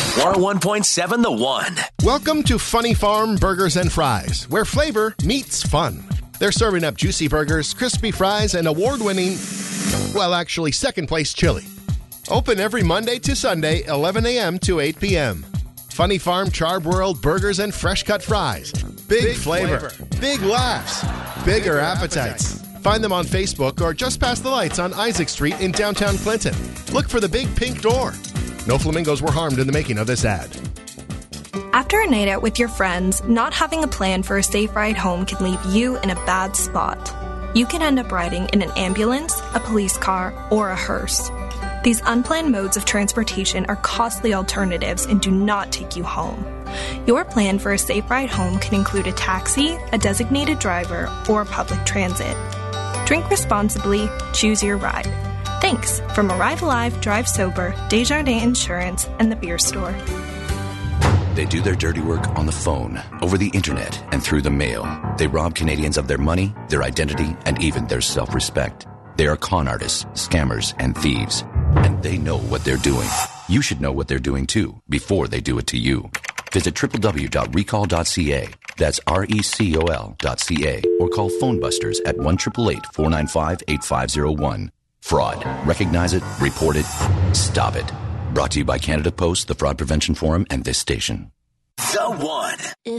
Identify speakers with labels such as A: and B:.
A: 101.7 The One.
B: Welcome to Funny Farm Burgers and Fries, where flavor meets fun. They're serving up juicy burgers, crispy fries, and award-winning, well, actually, second-place chili. Open every Monday to Sunday, 11 a.m. to 8 p.m. Funny Farm Charbroiled Burgers and fresh-cut fries. Big flavor, big laughs, bigger appetites. Find them on Facebook or just past the lights on Isaac Street in downtown Clinton. Look for the big pink door. No flamingos were harmed in the making of this ad.
C: After a night out with your friends, not having a plan for a safe ride home can leave you in a bad spot. You can end up riding in an ambulance, a police car, or a hearse. These unplanned modes of transportation are costly alternatives and do not take you home. Your plan for a safe ride home can include a taxi, a designated driver, or public transit. Drink responsibly, choose your ride. Thanks from Arrive Alive, Drive Sober, Desjardins Insurance, and the Beer Store.
D: They do their dirty work on the phone, over the internet, and through the mail. They rob Canadians of their money, their identity, and even their self-respect. They are con artists, scammers, and thieves. And they know what they're doing. You should know what they're doing too, before they do it to you. Visit www.recall.ca. That's recol.ca. Or call Phone Busters at 1-888-495-8501. Fraud. Recognize it, report it, stop it. Brought to you by Canada Post, the Fraud Prevention Forum, and this station.
A: The One.